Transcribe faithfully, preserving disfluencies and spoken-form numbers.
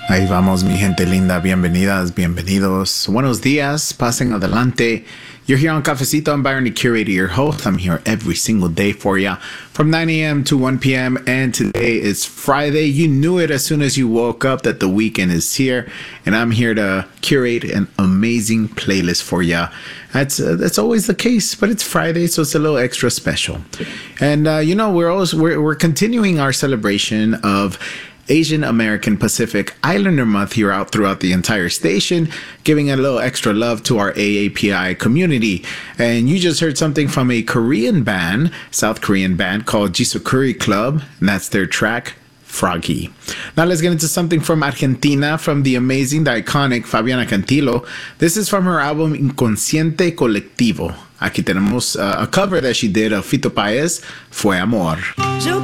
Ahí vamos, mi gente linda. Bienvenidas, bienvenidos. Buenos días. Pasen adelante. You're here on Cafecito. I'm Byron, the curator, your host. I'm here every single day for ya from nine a.m. to one p.m. And today is Friday. You knew it as soon as you woke up that the weekend is here. And I'm here to curate an amazing playlist for ya. That's uh, that's always the case, but it's Friday, so it's a little extra special. And uh, you know, we're always we're we're continuing our celebration of Asian American Pacific Islander Month here out throughout the entire station, giving a little extra love to our A A P I community. And you just heard something from a Korean band, South Korean band called Jisukuri Club, and that's their track Froggy. Now let's get into something from Argentina, from the amazing, the iconic Fabiana Cantilo. This is from her album Inconsciente Colectivo. Aquí tenemos uh, a cover that she did of Fito Páez, Fue Amor. Yo